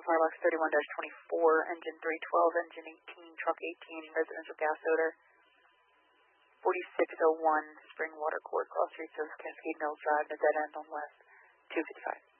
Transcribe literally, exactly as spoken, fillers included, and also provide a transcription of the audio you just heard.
Firebox thirty-one twenty-four, engine three twelve, engine eighteen, truck eighteen, residential gas odor. forty-six oh one, spring water cord, cross streets of Cascade Mills Drive, the dead end on west, two fifty-five.